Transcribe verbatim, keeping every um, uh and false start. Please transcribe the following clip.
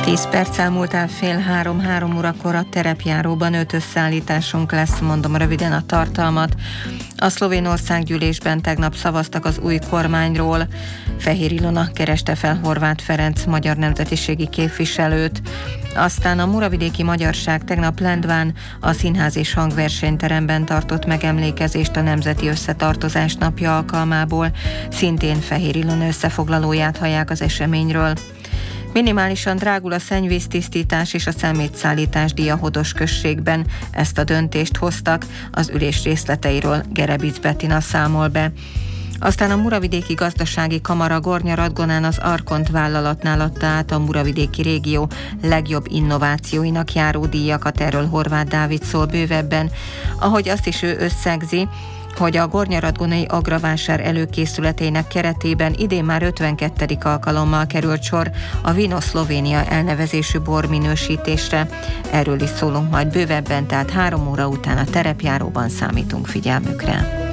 tíz perc elmúlt el fél három, három órakor a terepjáróban öt összeállításunk lesz, mondom röviden a tartalmat. A szlovén országgyűlésben tegnap szavaztak az új kormányról. Fehér Ilona kereste fel Horváth Ferenc magyar nemzetiségi képviselőt. Aztán a Muravidéki Magyarság tegnap Lendván a Színház és Hangversenyteremben tartott megemlékezést a Nemzeti Összetartozás napja alkalmából. Szintén Fehér Ilona összefoglalóját hallják az eseményről. Minimálisan drágul a szennyvíztisztítás és a szemétszállítás Diahodos községben. Ezt a döntést hoztak, az ülés részleteiről Gerebic Bettina számol be. Aztán a Muravidéki Gazdasági Kamara Gornja Radgonán az Arkont vállalatnál adta át a Muravidéki régió legjobb innovációinak járó díjakat, erről Horváth Dávid szól bővebben, ahogy azt is ő összegzi, hogy a gornyaradgonai agravásár előkészületének keretében idén már ötvenkettedik alkalommal került sor a Vino Szlovénia elnevezésű borminősítésre. Erről is szólunk majd bővebben, tehát három óra után a terepjáróban számítunk figyelmükre.